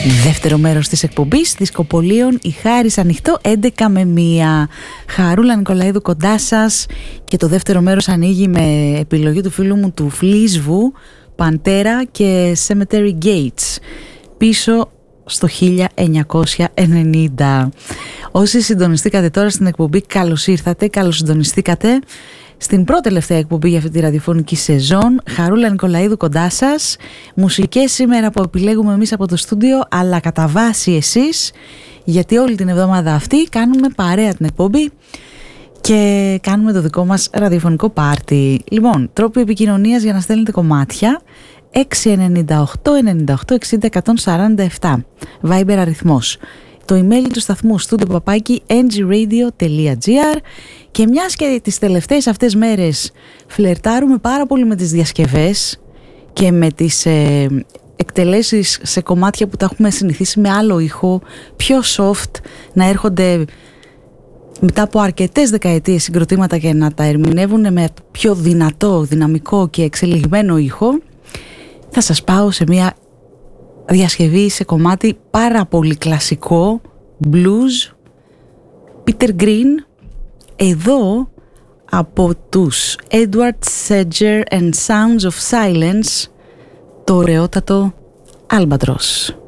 Δεύτερο μέρος της εκπομπής Δισκοπολίων, η Χάρις ανοιχτό 11 με 1. Χαρούλα Νικολαίδου κοντά σας και το δεύτερο μέρος ανοίγει με επιλογή του φίλου μου του Φλίσβου, Παντέρα και Cemetery Gates, πίσω στο 1990. Όσοι συντονιστήκατε τώρα στην εκπομπή, καλώς ήρθατε, καλώς συντονιστήκατε στην πρώτη τελευταία εκπομπή για αυτή τη ραδιοφωνική σεζόν. Χαρούλα Νικολαίδου κοντά σας. Μουσικές σήμερα που επιλέγουμε εμείς από το στούντιο, αλλά κατά βάση εσείς, γιατί όλη την εβδομάδα αυτή κάνουμε παρέα την εκπομπή και κάνουμε το δικό μας ραδιοφωνικό πάρτι. Λοιπόν, τρόποι επικοινωνίας για να στέλνετε κομμάτια: 698 98 60 147, Viber αριθμός. Το email του σταθμού studio@ngradio.gr. Και μιας και τις τελευταίες αυτές μέρες φλερτάρουμε πάρα πολύ με τις διασκευές και με τις εκτελέσεις σε κομμάτια που τα έχουμε συνηθίσει με άλλο ήχο, πιο soft, να έρχονται μετά από αρκετές δεκαετίες συγκροτήματα και να τα ερμηνεύουν με πιο δυνατό, δυναμικό και εξελιγμένο ήχο, θα σας πάω σε μια διασκευή, σε κομμάτι πάρα πολύ κλασικό, blues, Peter Green, εδώ από τους Edward Seger and Sounds of Silence, το ωραιότατο Albatross.